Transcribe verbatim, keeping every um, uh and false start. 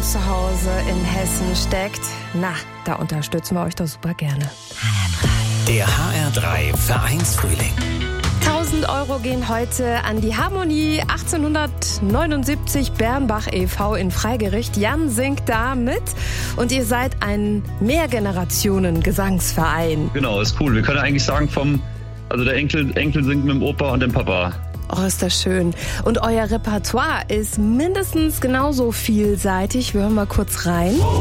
zu Hause in Hessen steckt, na, da unterstützen wir euch doch super gerne. Der H R drei Vereinsfrühling. tausend Euro gehen heute an die Harmonie achtzehnhundertneunundsiebzig Bernbach e V in Freigericht. Jan singt da mit und ihr seid ein Mehrgenerationen-Gesangsverein. Genau, ist cool. Wir können eigentlich sagen vom, also der Enkel, Enkel singt mit dem Opa und dem Papa. Oh, ist das schön. Und euer Repertoire ist mindestens genauso vielseitig. Wir hören mal kurz rein.